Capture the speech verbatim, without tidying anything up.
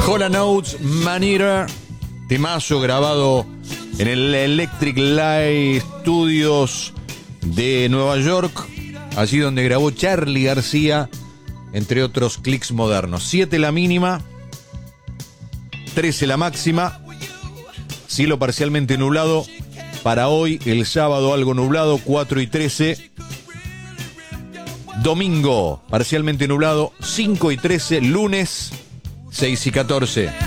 Hall and Oates, Man Eater, temazo grabado en el Electric Light Studios de Nueva York, allí donde grabó Charly García, entre otros clics modernos. siete la mínima, trece la máxima, cielo parcialmente nublado. Para hoy, el sábado algo nublado, cuatro y trece. Domingo, parcialmente nublado, cinco y trece. Lunes, seis y catorce.